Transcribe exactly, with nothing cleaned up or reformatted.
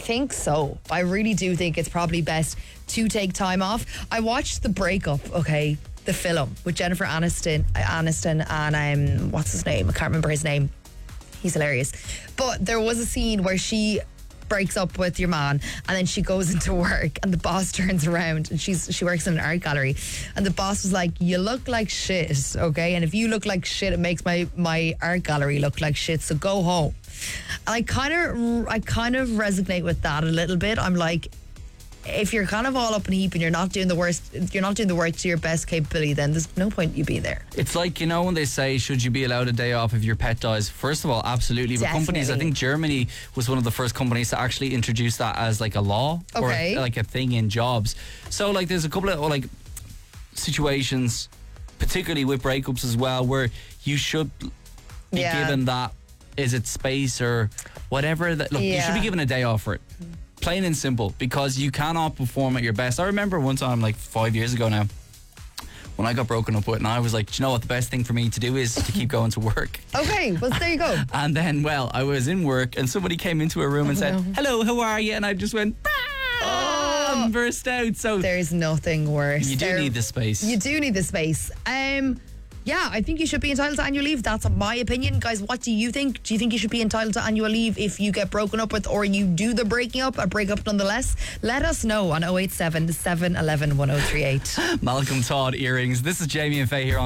think so. I really do think it's probably best to take time off. I watched The Breakup, okay, the film with Jennifer Aniston, Aniston and um, what's his name? I can't remember his name. He's hilarious. But there was a scene where she breaks up with your man and then she goes into work and the boss turns around and she's she works in an art gallery and the boss was like, you look like shit, okay, and if you look like shit it makes my my art gallery look like shit, so go home. And I kind of I kind of resonate with that a little bit. I'm like, if you're kind of all up in a heap and you're not doing the worst, you're not doing the work to your best capability, then there's no point you being there. It's like, you know, when they say, should you be allowed a day off if your pet dies? First of all, absolutely. But Definitely. companies, I think Germany was one of the first companies to actually introduce that as like a law Okay. or like a thing in jobs. So like there's a couple of like situations, particularly with breakups as well, where you should be Yeah. given that, is it space or whatever. That, look, you Yeah. should be given a day off for it. Plain and simple, because you cannot perform at your best. I remember one time, like five years ago now, when I got broken up with, and I was like, do you know what, the best thing for me to do is to keep going to work. Okay, well there you go. And then, well, I was in work and somebody came into a room and said, hello, how are you? And I just went, ah, and burst out. So There's nothing worse. you do There- need the space. You do need the space. Um, yeah, I think you should be entitled to annual leave. That's my opinion. Guys, what do you think? Do you think you should be entitled to annual leave if you get broken up with, or you do the breaking up, a breakup nonetheless? Let us know on oh eight seven, seven one one, one oh three eight. Malcolm Todd, Earrings. This is Jamie and Faye here on